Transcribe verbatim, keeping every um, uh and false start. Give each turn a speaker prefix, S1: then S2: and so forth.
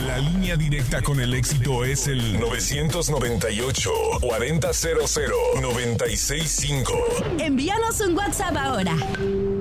S1: La línea directa con el éxito es el nueve nueve ocho, cuarenta cero cero, noventa y seis cinco.
S2: Envíanos un WhatsApp ahora.